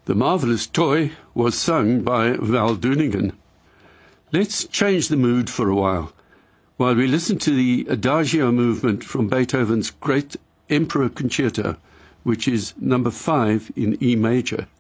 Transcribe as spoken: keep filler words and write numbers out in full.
The Marvellous Toy was sung by Val Doonigan. Let's change the mood for a while, while we listen to the Adagio movement from Beethoven's great Emperor Concerto, which is number five in E major.